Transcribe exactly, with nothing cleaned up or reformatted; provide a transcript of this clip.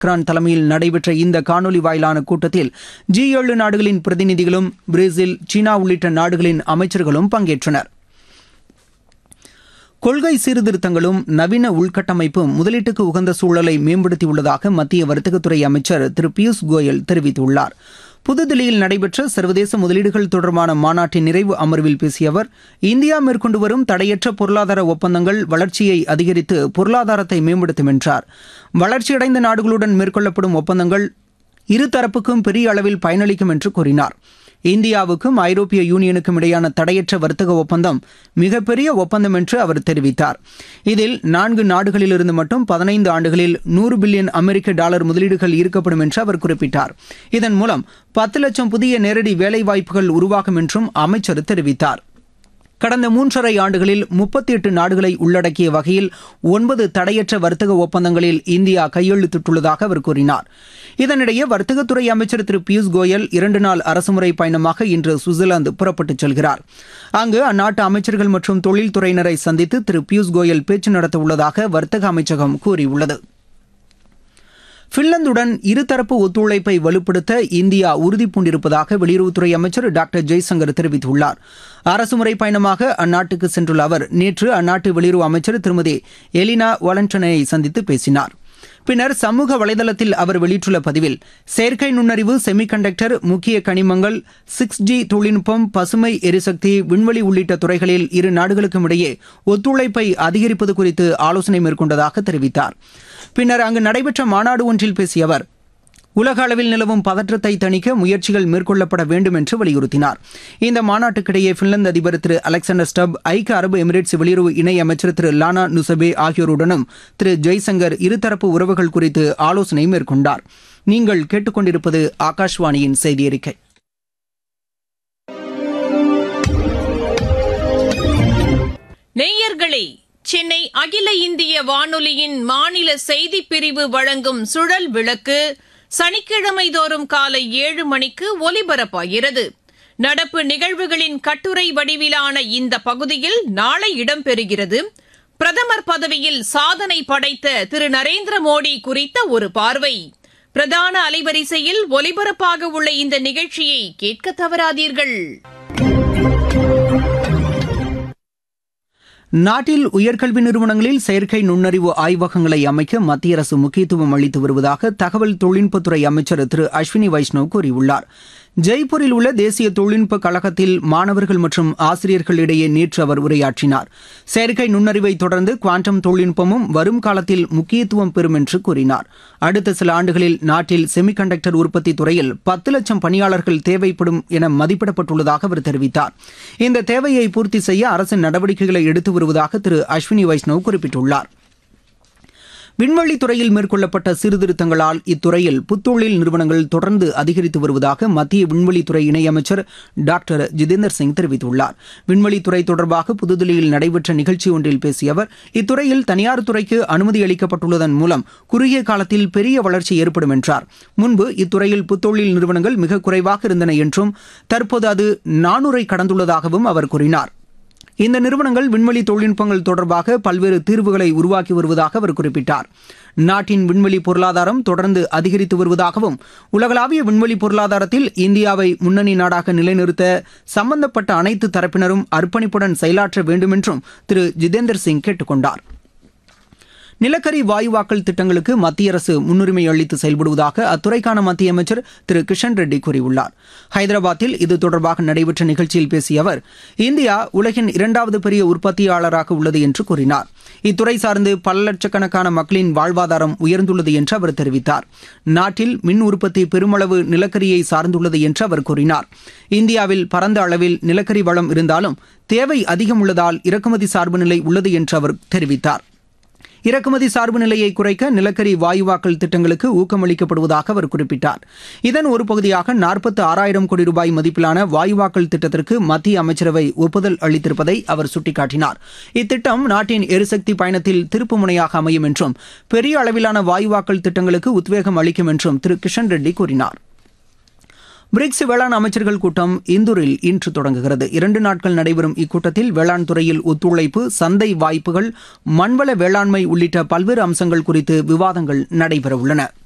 கிரான் தலைமையில் நடைபெற்ற இந்த காணொலி வாயிலான கூட்டத்தில் ஜி ஏழு நாடுகளின் பிரதிநிதிகளும் பிரேசில், சீனா உள்ளிட்ட நாடுகளின் அமைச்சர்களும் பங்கேற்றனர். கொள்கை சீர்திருத்தங்களும் நவீன உள்கட்டமைப்பும் முதலீட்டுக்கு உகந்த சூழலை மேம்படுத்தியுள்ளதாக மத்திய வர்த்தகத்துறை அமைச்சர் திரு பியூஷ் கோயல் தெரிவித்துள்ளார். புதுதில்லியில் நடைபெற்ற சர்வதேச முதலீடுகள் தொடர்பான மாநாட்டின் நிறைவு அமர்வில் பேசிய அவர், இந்தியா மேற்கொண்டு வரும் தடையற்ற பொருளாதார ஒப்பந்தங்கள் வளர்ச்சியை அதிகரித்து பொருளாதாரத்தை மேம்படுத்தும் என்றார். வளர்ச்சியடைந்த நாடுகளுடன் மேற்கொள்ளப்படும் ஒப்பந்தங்கள் இருதரப்புக்கும் பெரிய அளவில் பயனளிக்கும் என்று கூறினார். இந்தியாவுக்கும் ஐரோப்பிய யூனியனுக்கும் இடையான தடையற்ற வர்த்தக ஒப்பந்தம் மிகப்பெரிய ஒப்பந்தம் என்று அவர் தெரிவித்தார். இதில் நான்கு நாடுகளிலிருந்து மட்டும் பதினைந்து ஆண்டுகளில் நூறு பில்லியன் அமெரிக்க டாலர் முதலீடுகள் ஈர்க்கப்படும் என்று அவர் குறிப்பிட்டார். இதன் மூலம் பத்து லட்சம் புதிய நேரடி வேலைவாய்ப்புகள் உருவாகும் என்றும் அமைச்சர் தெரிவித்தார். கடந்த மூன்றரை ஆண்டுகளில் முப்பத்தி எட்டு நாடுகளை உள்ளடக்கிய வகையில் ஒன்பது தடையற்ற வர்த்தக ஒப்பந்தங்களில் இந்தியா கையெழுத்திட்டுள்ளதாக அவர் கூறினார். இதனிடையே வர்த்தகத்துறை அமைச்சர் திரு பியூஷ் கோயல் இரண்டு நாள் அரசுமுறை பயணமாக இன்று சுவிட்சர்லாந்து புறப்பட்டுச் செல்கிறார். அங்கு அந்நாட்டு அமைச்சர்கள் மற்றும் தொழில்துறையினரை சந்தித்து திரு பியூஷ் கோயல் பேச்சு நடத்த உள்ளதாக வர்த்தக அமைச்சகம் கூறியுள்ளது. பின்லாந்துடன் இருதரப்பு ஒத்துழைப்பை வலுப்படுத்த இந்தியா உறுதிபூண்டிருப்பதாக வெளியுறவுத்துறை அமைச்சர் டாக்டர் ஜெய்சங்கர் தெரிவித்துள்ளார். அரசுமுறை பயணமாக அந்நாட்டுக்கு சென்றுள்ள அவர் நேற்று அந்நாட்டு வெளியுறவு அமைச்சர் திருமதி எலினா வாலண்டனை சந்தித்து பேசினார். பின்னர் சமூக வலைதளத்தில் அவர் வெளியிட்டுள்ள பதிவில், செயற்கை நுண்ணறிவு, செமிகண்டக்டர், முக்கிய கனிமங்கள், சிக்ஸ் ஜி தொழில்நுட்பம், பசுமை எரிசக்தி, விண்வெளி உள்ளிட்ட துறைகளில் இரு நாடுகளுக்கும் இடையே ஒத்துழைப்பை அதிகரிப்பது குறித்து ஆலோசனை மேற்கொண்டதாக தெரிவித்தார். பின்னர் அங்கு நடைபெற்ற மாநாடு ஒன்றில் பேசிய அவர், உலக அளவில் நிலவும் பதற்றத்தை தணிக்க முயற்சிகள் மேற்கொள்ளப்பட வேண்டும் என்று வலியுறுத்தினார். இந்த மாநாட்டுக்கிடையே பின்லாந்து அதிபர் திரு அலெக்சாண்டர் ஸ்டப், ஐக்கிய அரபு எமிரேட்ஸ் வெளியுறவு இணை அமைச்சர் திரு லானா நுசபே ஆகியோருடனும் திரு ஜெய்சங்கர் இருதரப்பு உறவுகள் குறித்து ஆலோசனை மேற்கொண்டார். நீங்கள் கேட்டுக்கொண்டிருப்பது ஆகாஷ்வாணியின் செய்தி அறிக்கை. நேயர்களே, சென்னை அகில இந்திய வானொலியின் மாநில செய்திப் பிரிவு வழங்கும் சுழல் விளக்கு சனிக்கிழமை தோறும் காலை ஏழு மணிக்கு ஒலிபரப்பாகிறது. நடப்பு நிகழ்வுகளின் கட்டுரை வடிவிலான இந்த பகுதியில் நாளை இடம்பெறுகிறது. பிரதமர் பதவியில் சாதனை படைத்த திரு நரேந்திர மோடி குறித்த ஒரு பார்வை. பிரதான அலைவரிசையில் ஒலிபரப்பாக உள்ள இந்த நிகழ்ச்சியை கேட்க தவறாதீர்கள். நாட்டில் உயர்கல்வி நிறுவனங்களில் செயற்கை நுண்ணறிவு ஆய்வகங்களை அமைக்க மத்திய அரசு முக்கியத்துவம் அளித்து வருவதாக தகவல் தொழில்நுட்பத்துறை அமைச்சர் திரு அஸ்வினி வைஷ்ணவ் கூறியுள்ளார். ஜெய்ப்பூரில் உள்ள தேசிய தொழில்நுட்ப கழகத்தில் மாணவர்கள் மற்றும் ஆசிரியர்களிடையே நேற்று அவர் உரையாற்றினார். செயற்கை நுண்ணறிவை தொடர்ந்து குவாண்டம் தொழில்நுட்பமும் வரும் காலத்தில் முக்கியத்துவம் பெறும் என்று கூறினார். அடுத்த சில ஆண்டுகளில் நாட்டில் செமிகண்டக்டர் உற்பத்தி துறையில் பத்து லட்சம் பணியாளர்கள் தேவைப்படும் என மதிப்பிடப்பட்டுள்ளதாக அவர் தெரிவித்தார். இந்த தேவையை பூர்த்தி செய்ய அரசின் நடவடிக்கைகளை எடுத்து வருவதாக திரு அஸ்வினி வைஷ்ணவ் குறிப்பிட்டுள்ளார். விண்வெளி துறையில் மேற்கொள்ளப்பட்ட சீர்திருத்தங்களால் இத்துறையில் புத்தொழில் நிறுவனங்கள் தொடர்ந்து அதிகரித்து வருவதாக மத்திய விண்வெளித்துறை இணையமைச்சர் டாக்டர் ஜிதேந்தர் சிங் தெரிவித்துள்ளார். விண்வெளித்துறை தொடர்பாக புதுதில்லியில் நடைபெற்ற நிகழ்ச்சி ஒன்றில் பேசிய அவர், இத்துறையில் தனியார் துறைக்கு அனுமதி அளிக்கப்பட்டுள்ளதன் மூலம் குறுகிய காலத்தில் பெரிய வளர்ச்சி ஏற்படும் என்றார். முன்பு இத்துறையில் புத்தொழில் நிறுவனங்கள் மிக குறைவாக இருந்தன என்றும் தற்போது அது நானூறை கடந்துள்ளதாகவும் அவர் கூறினார். இந்த நிறுவனங்கள் விண்வெளி தொழில்நுட்பங்கள் தொடர்பாக பல்வேறு தீர்வுகளை உருவாக்கி வருவதாக அவர் குறிப்பிட்டார். நாட்டின் விண்வெளி பொருளாதாரம் தொடர்ந்து அதிகரித்து வருவதாகவும் உலகளாவிய விண்வெளி பொருளாதாரத்தில் இந்தியாவை முன்னணி நாடாக நிலைநிறுத்த சம்பந்தப்பட்ட அனைத்து தரப்பினரும் அர்ப்பணிப்புடன் செயலாற்ற வேண்டும் என்றும் திரு ஜிதேந்தர் சிங் கேட்டுக் கொண்டார். நிலக்கரி வாயுவாக்கல் திட்டங்களுக்கு மத்திய அரசு முன்னுரிமை அளித்து செயல்படுவதாக அத்துறைக்கான மத்திய அமைச்சர் திரு கிஷன் ரெட்டி கூறியுள்ளார். ஹைதராபாத்தில் இது தொடர்பாக நடைபெற்ற நிகழ்ச்சியில் பேசிய அவர், இந்தியா உலகின் இரண்டாவது பெரிய உற்பத்தியாளராக உள்ளது என்று கூறினார். இத்துறை சார்ந்து பல லட்சக்கணக்கான மக்களின் வாழ்வாதாரம் உயர்ந்துள்ளது என்று அவர் தெரிவித்தார். நாட்டில் மின் உற்பத்தி பெருமளவு நிலக்கரியை சார்ந்துள்ளது என்று அவர் கூறினார். இந்தியாவில் பரந்த அளவில் நிலக்கரி வளம் இருந்தாலும் தேவை அதிகம் உள்ளதால் இறக்குமதி சார்பு நிலை உள்ளது என்று அவர் தெரிவித்தார். இறக்குமதி சார்பு நிலையை குறைக்க நிலக்கரி வாயுவாக்கல் திட்டங்களுக்கு ஊக்கமளிக்கப்படுவதாக அவர் குறிப்பிட்டார். இதன் ஒரு பகுதியாக நாற்பத்தி ஆறாயிரம் கோடி ரூபாய் மதிப்பிலான வாயுவாக்கல் திட்டத்திற்கு மத்திய அமைச்சரவை ஒப்புதல் அளித்திருப்பதை அவர் சுட்டிக்காட்டினார். இத்திட்டம் நாட்டின் எரிசக்தி பயணத்தில் திருப்பு முனையாக அமையும் என்றும் பெரிய அளவிலான வாயுவாக்கல் திட்டங்களுக்கு உத்வேகம் அளிக்கும் என்றும் திரு கிஷன் ரெட்டி கூறினார். பிரிக்ஸ் வேளாண் அமைச்சர்கள் கூட்டம் இந்தூரில் இன்று தொடங்குகிறது. இரண்டு நாட்கள் நடைபெறும் இக்கூட்டத்தில் வேளாண் துறையில் ஒத்துழைப்பு, சந்தை வாய்ப்புகள், மண்வள வேளாண்மை உள்ளிட்ட பல்வேறு அம்சங்கள் குறித்து விவாதங்கள் நடைபெறவுள்ளன.